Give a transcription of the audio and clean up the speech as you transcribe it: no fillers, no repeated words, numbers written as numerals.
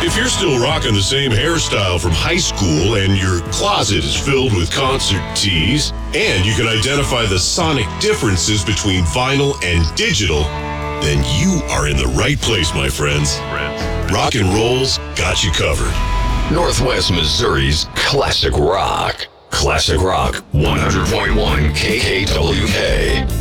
If you're still rocking the same hairstyle from high school and your closet is filled with concert tees, and you can identify the sonic differences between vinyl and digital, then you are in the right place, my friends. Rock and Roll's got you covered. Northwest Missouri's Classic Rock. Classic Rock 100.1 KKWK.